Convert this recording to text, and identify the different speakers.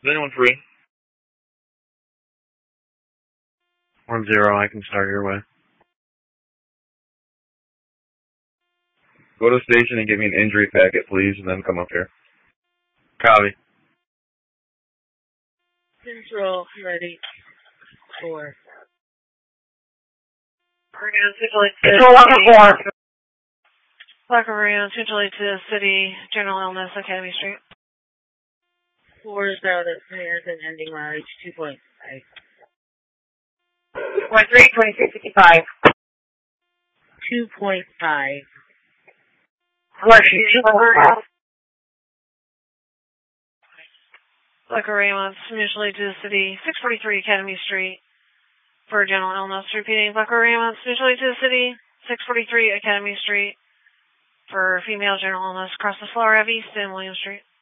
Speaker 1: Is anyone free? Form 0, I can start your way. Go to station and give me an injury packet, please, and then come up here. Copy.
Speaker 2: Control, ready. 4. Control, 4.
Speaker 3: Black Arena, essentially to City, General Illness, Academy Street.
Speaker 2: 4 is out at Pairs and ending mileage 2.5.
Speaker 4: 2355.
Speaker 2: 2.5.
Speaker 3: Black Arena, initially to the City, 643 Academy Street for General Illness. Repeating, Black Arena, initially to the City, 643 Academy Street for female General Illness, across the Flower Ave East and William Street.